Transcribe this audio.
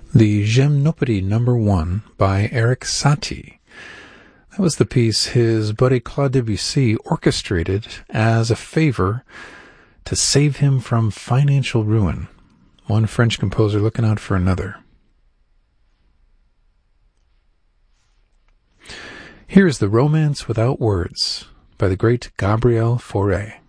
The Gymnopédie No. 1 by Erik Satie. That was the piece his buddy Claude Debussy orchestrated as a favor to save him from financial ruin. One French composer looking out for another. Here is The Romance Without Words by the great Gabriel Fauré.